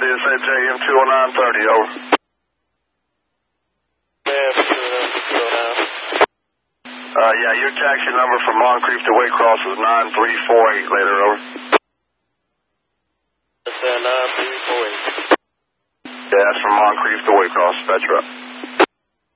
CSA JM 20930, over. Yeah, your taxi number from Moncrief to Waycross is 9348, later, over. That's 9348. Yeah, that's from Moncrief to Waycross, that's right.